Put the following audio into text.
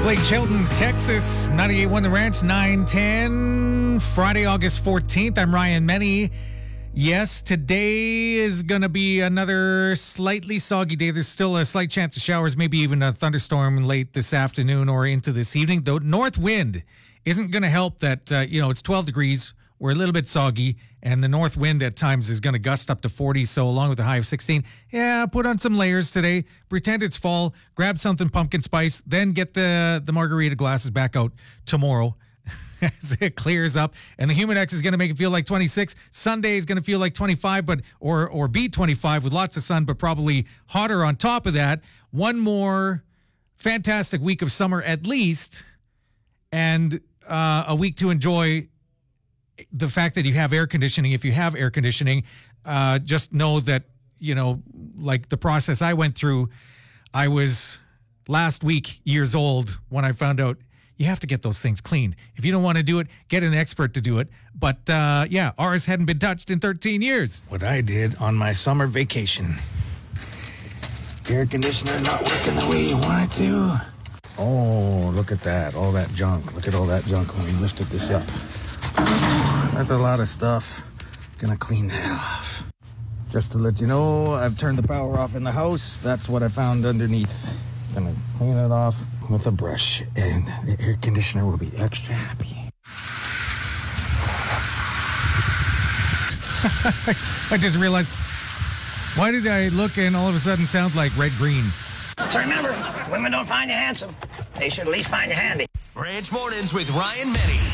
Blake Shelton, Texas, 98.1 The Ranch, 9:10, Friday, August 14th. I'm Ryan Menny. Yes, today is going to be another slightly soggy day. There's still a slight chance of showers, maybe even a thunderstorm late this afternoon or into this evening. The north wind isn't going to help that, it's 12 degrees. We're a little bit soggy, and the north wind at times is going to gust up to 40, so along with a high of 16. Yeah, put on some layers today. Pretend it's fall. Grab something pumpkin spice. Then get the margarita glasses back out tomorrow as it clears up. And the Humidex is going to make it feel like 26. Sunday is going to feel like 25, or be 25 with lots of sun, but probably hotter on top of that. One more fantastic week of summer at least, and a week to enjoy the fact that you have air conditioning. If you have air conditioning, just know that, like the process I went through, I was last week years old when I found out you have to get those things cleaned. If you don't want to do it, get an expert to do it. But ours hadn't been touched in 13 years. What I did on my summer vacation. Air conditioner not working the way you want it to. Oh, look at that. All that junk. Look at all that junk when we lifted this up. That's a lot of stuff. Gonna clean that off. Just to let you know, I've turned the power off in the house. That's what I found underneath. Gonna clean it off with a brush, and the air conditioner will be extra happy. I just realized, why did I look and all of a sudden sound like red green? So remember, women don't find you handsome. They should at least find you handy. Ranch Mornings with Ryan Menny.